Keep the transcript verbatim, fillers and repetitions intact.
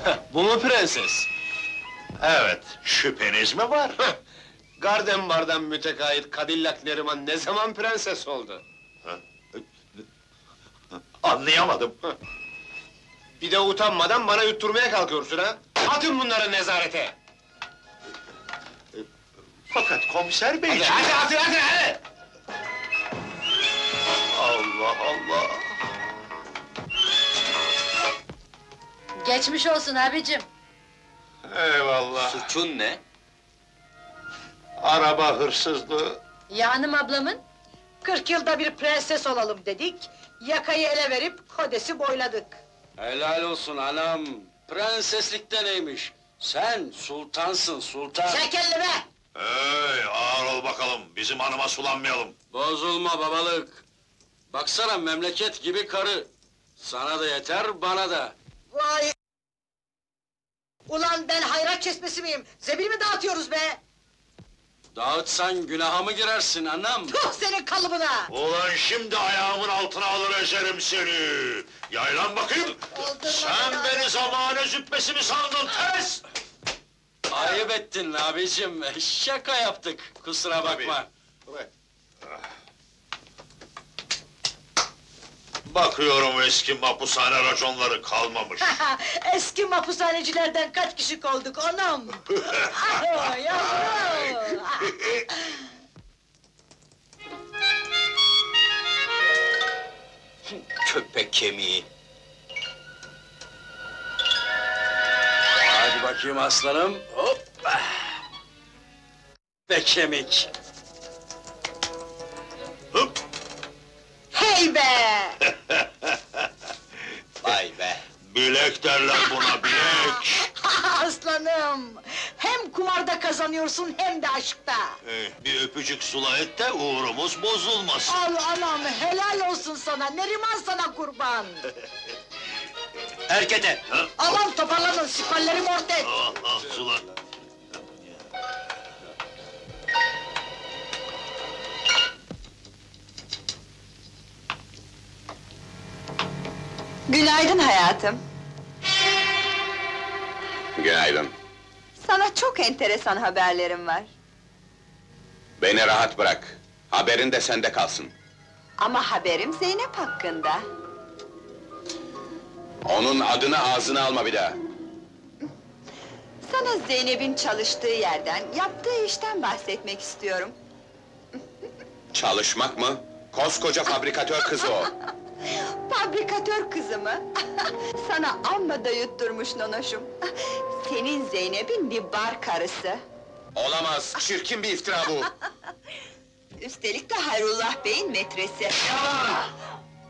Bu mu prenses? Evet, şüpheniz mi var? Garden bardan mütekayit Cadillac Neriman ne zaman prenses oldu? Anlayamadım. Bir de utanmadan bana yutturmaya kalkıyorsun ha? Atın bunları nezarete! Fakat komiser Hadi, beyciğim... hadi, hadi, hadi, hadi! Allah Allah! Geçmiş olsun abicim. Eyvallah! Suçun ne? Araba hırsızlığı... Ya hanım ablamın? Kırk yılda bir prenses olalım dedik, yakayı ele verip kodesi boyladık. Helal olsun anam! Prenseslikte neymiş? Sen sultansın, sultan! Çek elini be! Hey, ağır ol bakalım, bizim hanıma sulanmayalım! Bozulma babalık! Baksana memleket gibi karı! Sana da yeter, bana da! Vay! Ulan ben hayrat çeşmesi miyim? Zebil mi dağıtıyoruz be? Dağıtsan günaha mı girersin anam? Tuh senin kalıbına! Ulan şimdi ayağımın altına alır ezerim seni! Yaylan bakayım! Aldırma Sen beni, beni zamane züppesi mi sandın tez? Ayıp ettin abicim, şaka yaptık, kusura bakma! Bakıyorum eski mapushane raconları kalmamış. Eski mahpushanecilerden kaç kişi olduk anam? Ah, yavrum! Köpek kemiği! Hadi bakayım aslanım, hoppa! Ve kemik! Hıp! Hey be! Vay be! Bilek derler buna, bilek! Aslanım! Hem kumarda kazanıyorsun hem de aşkta! Eh, bir öpücük sula et de uğrumuz bozulmasın. Al anam, helal olsun sana, Neriman sana kurban! Erkete! Ha? Aman toparlanın, siperlerim ortak! Ah, ah, sula! Günaydın hayatım. Günaydın. Sana çok enteresan haberlerim var. Beni rahat bırak. Haberin de sende kalsın. Ama haberim Zeynep hakkında. Onun adını ağzına alma bir daha. Sana Zeynep'in çalıştığı yerden, yaptığı işten bahsetmek istiyorum. Çalışmak mı? Koskoca fabrikatör kızı o. Fabrikatör kızı mı? Sana amma da yutturmuş nonoşum. Senin Zeynep'in bir bar karısı. Olamaz, çirkin bir iftira bu. Üstelik de Hayrullah Bey'in metresi.